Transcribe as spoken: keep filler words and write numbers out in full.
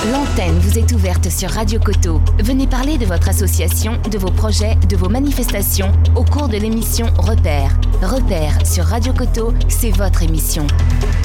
L'antenne vous est ouverte sur Radio Coteau. Venez parler de votre association, de vos projets, de vos manifestations au cours de l'émission Repères. Repères sur Radio Coteau, c'est votre émission.